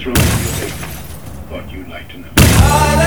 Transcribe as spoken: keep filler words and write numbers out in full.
This remains a secret. Thought you'd like to know.